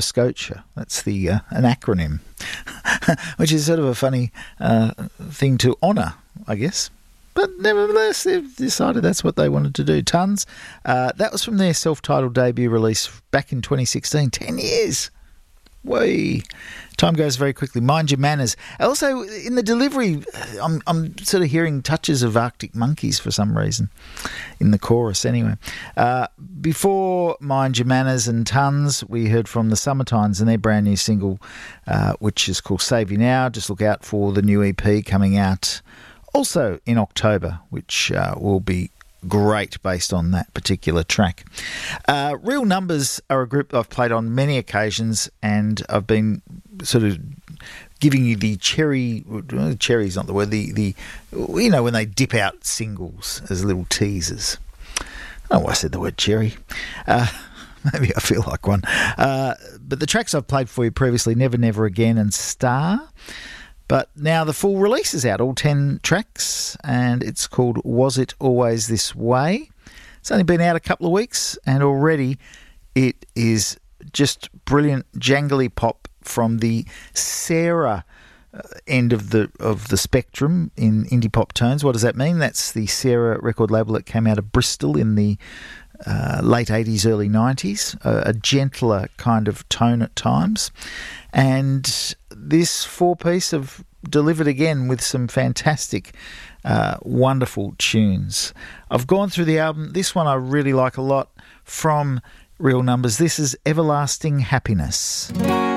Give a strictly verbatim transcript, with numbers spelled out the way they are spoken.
Scotia. That's the uh, an acronym, which is sort of a funny uh, thing to honour, I guess. But nevertheless, they've decided that's what they wanted to do. Tons. Uh, that was from their self-titled debut release back in twenty sixteen. Ten years. Whee. Time goes very quickly. Mind Your Manners. Also, in the delivery, I'm I'm sort of hearing touches of Arctic Monkeys for some reason, in the chorus anyway. Uh, before Mind Your Manners and Tons, we heard from the Summertimes and their brand new single, uh, which is called Save You Now. Just look out for the new E P coming out also in October, which uh, will be great based on that particular track. Uh, Real Numbers are a group I've played on many occasions, and I've been sort of giving you the cherry, well, cherry's not the word, the, the, you know, when they dip out singles as little teasers. Oh, I said the word cherry. Uh, maybe I feel like one. Uh, but the tracks I've played for you previously, Never Never Again and Star. But now the full release is out, all ten tracks, and it's called Was It Always This Way? It's only been out a couple of weeks, and already it is just brilliant jangly pop from the Sarah end of the of the spectrum in indie pop tones. What does that mean? That's the Sarah record label that came out of Bristol in the uh, late eighties, early nineties, a, a gentler kind of tone at times. And this four-piece have delivered again with some fantastic, uh, wonderful tunes. I've gone through the album. This one I really like a lot from Real Numbers. This is Everlasting Happiness.